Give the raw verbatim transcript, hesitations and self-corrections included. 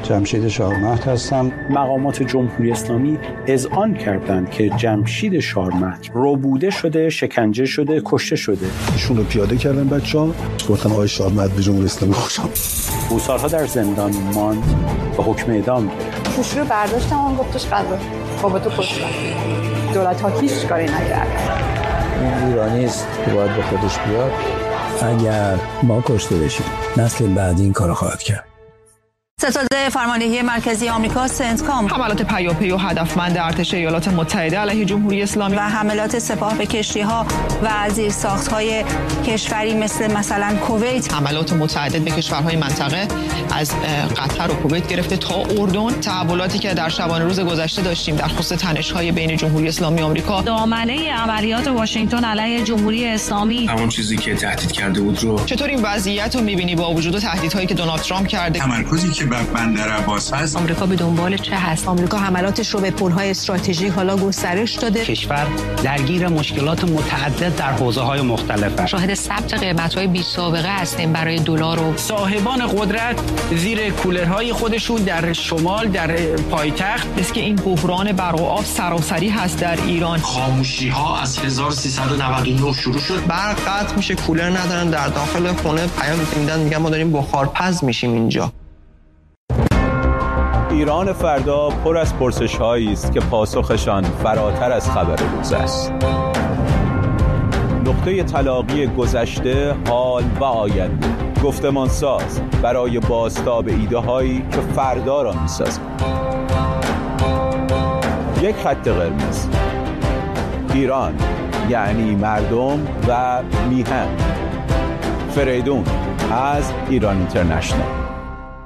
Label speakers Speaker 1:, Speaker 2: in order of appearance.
Speaker 1: جمشید شارمهد هستم.
Speaker 2: مقامات جمهوری اسلامی اذعان کردند که جمشید شارمهد ربوده شده، شکنجه شده، کشته شده.
Speaker 3: ایشون رو پیاده کردن بچه‌ها، گفتن آقای شارمهد به جمهوری اسلامی خوش آمد.
Speaker 2: او سالها در زندان ماند و حکم اعدام گرفت.
Speaker 4: گوشی رو برداشتم، اون گفتش قضا بابا تو کشتن. دولت ها هیچ کاری نکرد.
Speaker 5: این ایرانی است که باید به خودش بیاد.
Speaker 6: اگر ما کشته بشیم نسل بعدی این کارو خواهد کرد.
Speaker 7: ستاد فرماندهی مرکزی آمریکا سنتکام
Speaker 8: حملات پیاپی و هدفمند ارتش ایالات متحده علیه جمهوری اسلامی
Speaker 7: و حملات سپاه به کشتی‌ها و زیرساخت‌های کشوری مثل مثلا کویت،
Speaker 8: حملات متعدد به کشورهای منطقه از قطر و کویت گرفته تا اردن، تحولاتی که در شبانه روز گذشته داشتیم در خصوص تنش‌های بین جمهوری اسلامی آمریکا،
Speaker 9: دامنه عملیات واشنگتن علیه جمهوری اسلامی،
Speaker 10: همون چیزی که تهدید کرده بود رو.
Speaker 8: چطور این وضعیت رو می‌بینی با وجود تهدیدهایی که دونالد ترامپ کرده؟
Speaker 10: تمرکزی که بر بندر عباس هست.
Speaker 9: آمریکا به دنبال چه هست؟
Speaker 11: آمریکا حملاتش رو به پل‌های استراتژیک حالا گسترش داده.
Speaker 12: کشور درگیر مشکلات متعدد در حوزه‌های مختلف است.
Speaker 9: شاهد ثبت قیمت‌های بی‌سابقه هستیم برای دلار و
Speaker 12: صاحبان قدرت زیر کولرهای خودشون در شمال در پایتخت
Speaker 8: است که این بحران برق و آب سراسری هست در ایران.
Speaker 10: خاموشی‌ها از هزار و سیصد و نود و نه شروع شد.
Speaker 13: برق قطع میشه، کولر ندارن، در داخل خونه پیام میدن میگن ما داریم بخارپز میشیم اینجا.
Speaker 14: ایران فردا پر از پرسش‌هایی است که پاسخشان فراتر از خبر روز است. نقطه تلاقی گذشته، حال و آینده، گفتمان ساز برای بازتاب ایده‌هایی که فردا را می‌سازند. یک خط قرمز. ایران یعنی مردم و میهن. فریدون از ایران اینترنشنال.